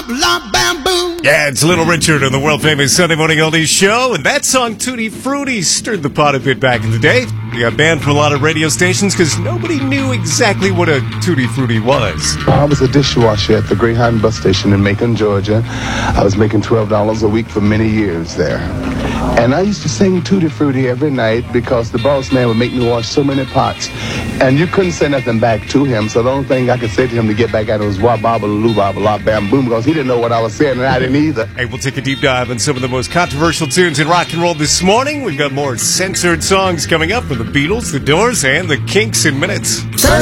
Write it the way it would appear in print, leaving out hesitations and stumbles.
la bam boom. Yeah, it's Little Richard on the world-famous Sunday Morning Oldies show, and that song, Tutti Frutti, stirred the pot a bit back in the day. He got banned from a lot of radio stations because nobody knew exactly what a Tutti Frutti was. I was a dishwasher at the Greyhound bus station in Macon, Georgia. I was making $12 a week for many years there. And I used to sing Tutti Frutti every night because the boss man would make me wash so many pots. And you couldn't say nothing back to him, so the only thing I could say to him to get back at him was wah baba loo baba la bam boom, because he didn't know what I was saying and I didn't either. Hey, we'll take a deep dive on some of the most controversial tunes in rock and roll this morning. We've got more censored songs coming up from the Beatles, the Doors, and the Kinks in minutes.